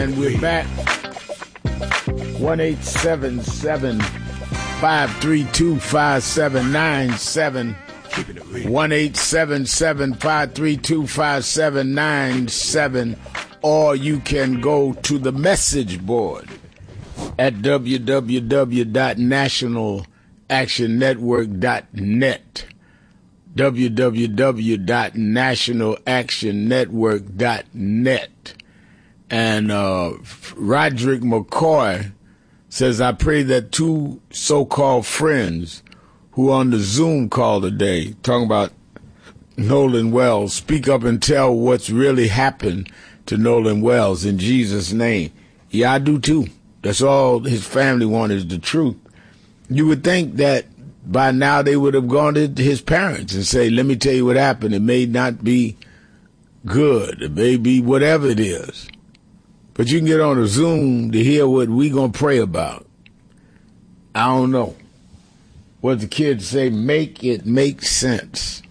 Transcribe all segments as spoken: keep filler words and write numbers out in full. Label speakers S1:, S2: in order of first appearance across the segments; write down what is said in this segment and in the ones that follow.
S1: And we're back. one eight seven seven, five three two, five seven nine seven. one eight seven seven, five three two, five seven nine seven. Or you can go to the message board at w w w dot national action network dot net. w w w dot national action network dot net. And uh, Roderick McCoy says, I pray that two so-called friends who on the Zoom call today, talking about Nolan Wells, speak up and tell what's really happened to Nolan Wells in Jesus' name. Yeah, I do too. That's all his family wants is the truth. You would think that by now they would have gone to his parents and say, let me tell you what happened. It may not be good. It may be whatever it is. But you can get on a Zoom to hear what we going to pray about. I don't know. What the kids say, make it make sense.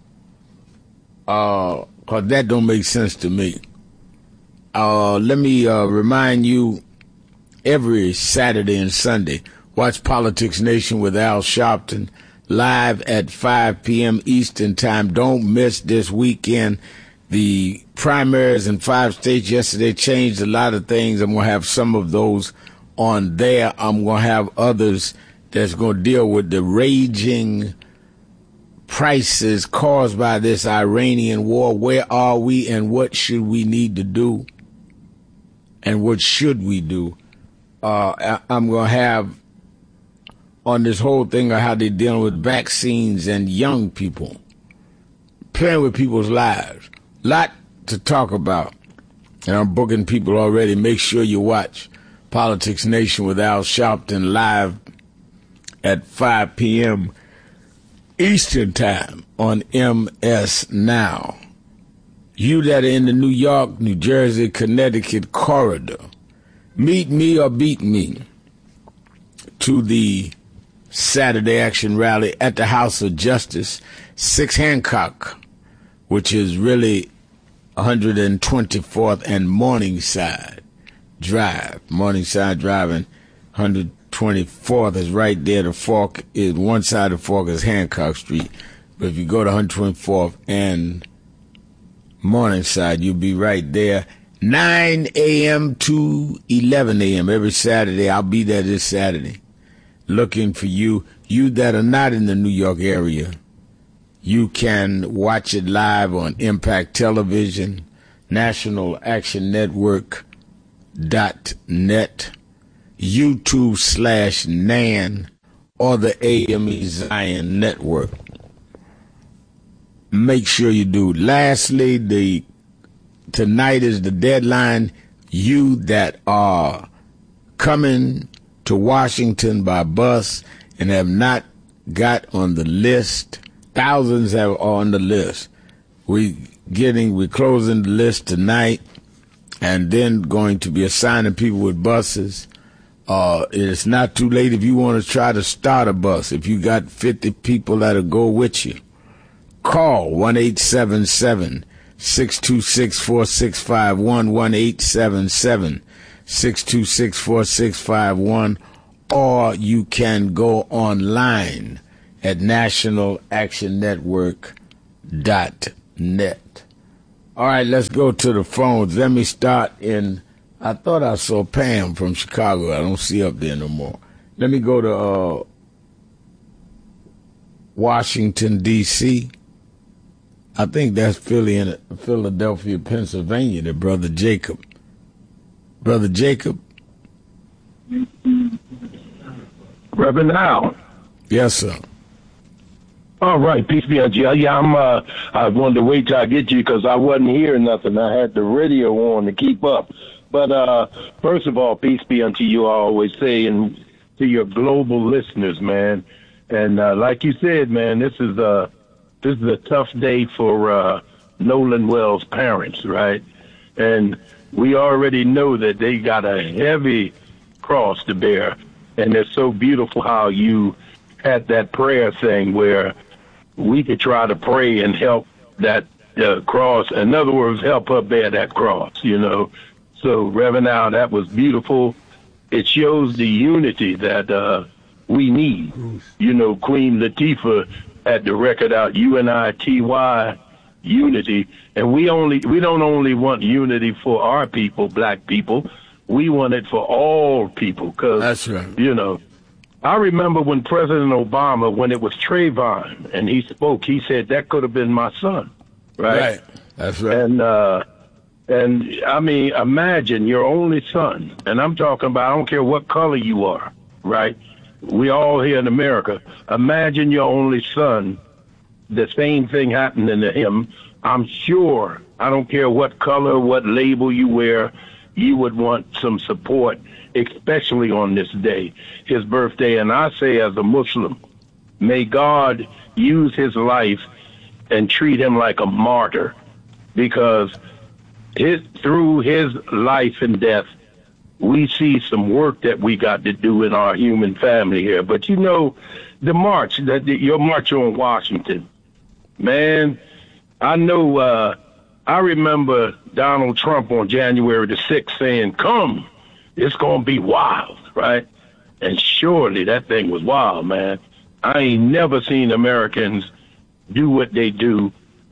S1: Uh, cause that don't make sense to me. Uh, let me uh, remind you, every Saturday and Sunday, watch Politics Nation with Al Sharpton live at five p.m. Eastern Time. Don't miss this weekend. The primaries in five states yesterday changed a lot of things. I'm going to have some of those on there. I'm going to have others that's going to deal with the raging prices caused by this Iranian war. Where are we and what should we need to do? And what should we do? Uh, I'm going to have on this whole thing of how they're dealing with vaccines and young people, playing with people's lives. Lot to talk about. And I'm booking people already. Make sure you watch Politics Nation with Al Sharpton live at five p.m. Eastern Time on M S Now. You that are in the New York, New Jersey, Connecticut corridor, meet me or beat me to the Saturday Action Rally at the House of Justice, six Hancock, which is really one hundred twenty-fourth and Morningside Drive. Morningside Drive and one hundred twenty-fourth is right there. The fork is one side of the fork is Hancock Street. But if you go to one hundred twenty-fourth and Morningside, you'll be right there. nine a.m. to eleven a.m. every Saturday. I'll be there this Saturday looking for you. You that are not in the New York area, you can watch it live on Impact Television, National Action Network dot net, YouTube slash Nan, or the A M E Zion Network. Make sure you do. Lastly, the tonight is the deadline. You that are coming to Washington by bus and have not got on the list, thousands have on the list. We getting, we're closing the list tonight, and then going to be assigning people with buses. Uh, it's not too late if you want to try to start a bus. If you got fifty people that'll go with you, call one eight seven seven, six two six, four six five one, one eight seven seven, six two six, four six five one, or you can go online at national action network dot net. All right, let's go to the phones. Let me start in, I thought I saw Pam from Chicago. I don't see up there no more. Let me go to uh, Washington, D C I think that's Philly and Philadelphia, Pennsylvania, the Brother Jacob. Brother Jacob?
S2: Reverend Al.
S1: Yes, sir.
S2: All right, peace be unto you. Yeah, I'm, uh, I wanted to wait till I get you because I wasn't hearing nothing. I had the radio on to keep up. But uh, first of all, peace be unto you, I always say, and to your global listeners, man. And uh, like you said, man, this is a, this is a tough day for uh, Nolan Wells' parents, right? And we already know that they got a heavy cross to bear. And it's so beautiful how you had that prayer thing where we could try to pray and help that uh, cross. In other words, help her bear that cross, you know. So, Reverend Al, that was beautiful. It shows the unity that uh, we need. You know, Queen Latifah had the record out, U N I T Y, unity. And we only we don't only want unity for our people, black people. We want it for all people. Cause,
S1: that's right.
S2: You know, I remember when President Obama, when it was Trayvon, and he spoke, he said, that could have been my son, right?
S1: Right, that's right.
S2: And, uh, and I mean, imagine your only son, and I'm talking about, I don't care what color you are, right? We all here in America. Imagine your only son, the same thing happening to him. I'm sure, I don't care what color, what label you wear, you would want some support, especially on this day, his birthday. And I say, as a Muslim, may God use his life and treat him like a martyr, because his, through his life and death, we see some work that we got to do in our human family here. But you know, the march, that your march on Washington, man, I know, uh, I remember Donald Trump on January the sixth saying, come, it's going to be wild, right? And surely that thing was wild, man. I ain't never seen Americans do what they do,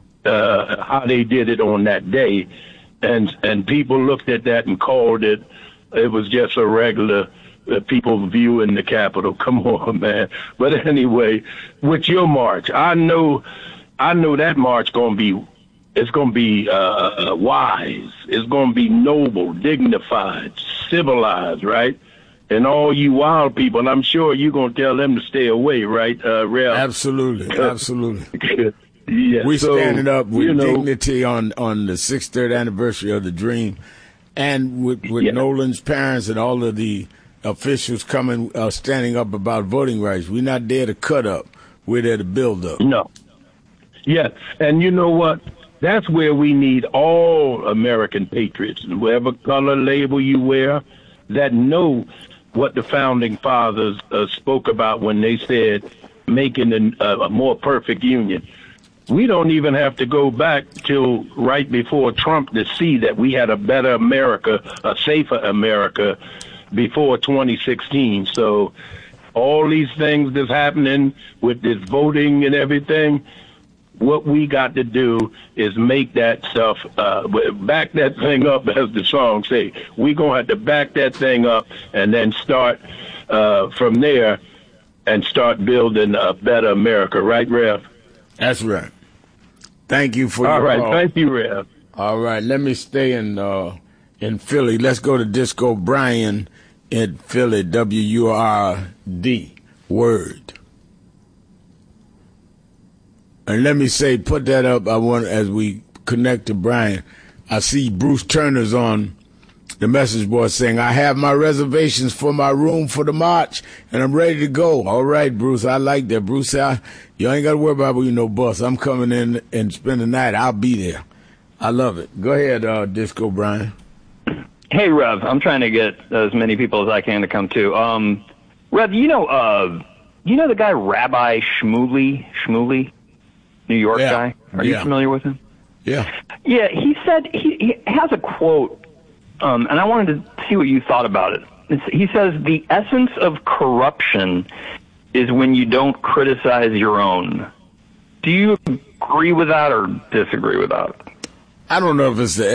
S2: uh, how they did it on that day. And, and people looked at that and called it, it was just a regular uh, people viewing the Capitol. Come on, man. But anyway, with your march, I know, I know that march going to be, it's going to be uh, wise. It's going to be noble, dignified, civilized, right? And all you wild people, and I'm sure you're going to tell them to stay away, right, uh, Rev?
S1: Absolutely, absolutely.
S2: Yeah,
S1: we
S2: so,
S1: standing up with
S2: you know,
S1: dignity on, on the sixty-third anniversary of the Dream, and with, with yeah. Nolan's parents and all of the officials coming, uh, standing up about voting rights. We're not there to cut up. We're there to build up.
S2: No. Yeah, and you know what? That's where we need all American patriots, whatever color label you wear, that know what the founding fathers uh, spoke about when they said making a, a more perfect union. We don't even have to go back till right before Trump to see that we had a better America, a safer America before twenty sixteen. So all these things that's happening with this voting and everything, what we got to do is make that stuff, uh, back that thing up, as the song say. We're going to have to back that thing up and then start uh, from there and start building a better America. Right, Rev?
S1: That's right. Thank you for
S2: All
S1: your
S2: right,
S1: call.
S2: thank you, Rev.
S1: All right, let me stay in uh, in Philly. Let's go to Disco Brian in Philly, W U R D, Word. And let me say, put that up, I want, as we connect to Brian. I see Bruce Turner's on the message board saying, I have my reservations for my room for the march, and I'm ready to go. All right, Bruce, I like that. Bruce, I, you ain't got to worry about me, no bus. I'm coming in and spend the night. I'll be there. I love it. Go ahead, uh, Disco Brian.
S3: Hey, Rev, I'm trying to get as many people as I can to come too. Um, Rev, you know, uh, you know the guy Rabbi Shmuley, Shmuley, New York
S1: yeah.
S3: guy? Are
S1: yeah.
S3: you familiar with him?
S1: Yeah.
S3: Yeah, he said, he, he has a quote, um, and I wanted to see what you thought about it. It's, he says, the essence of corruption is when you don't criticize your own. Do you agree with that or disagree with that?
S1: I don't know if it's the